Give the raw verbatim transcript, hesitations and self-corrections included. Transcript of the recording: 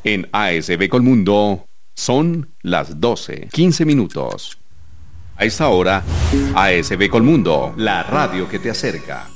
En A S B Colmundo son las doce, quince minutos. A esta hora, A S B Colmundo, la radio que te acerca.